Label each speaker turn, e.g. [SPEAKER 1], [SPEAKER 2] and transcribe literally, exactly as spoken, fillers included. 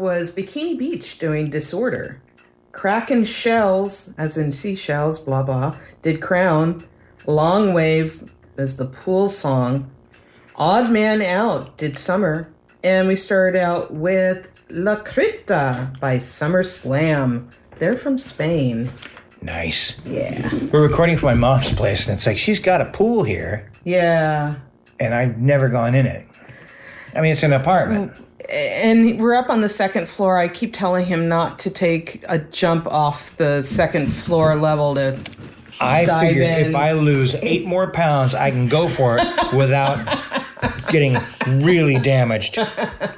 [SPEAKER 1] was Bikini Beach doing Disorder. Kraken Shells, as in seashells, blah, blah, did Crown. Long Wave is the Pool song. Odd Man Out did Summer. And we started out with La Cripta by Summer Slam. They're from Spain.
[SPEAKER 2] Nice.
[SPEAKER 1] Yeah.
[SPEAKER 2] We're recording for my mom's place, and it's like, she's got a pool here.
[SPEAKER 1] Yeah.
[SPEAKER 2] And I've never gone in it. I mean, it's an apartment.
[SPEAKER 1] And we're up on the second floor. I keep telling him not to take a jump off the second floor level to
[SPEAKER 2] I
[SPEAKER 1] dive
[SPEAKER 2] figure
[SPEAKER 1] in.
[SPEAKER 2] if I lose eight more pounds, I can go for it without getting really damaged.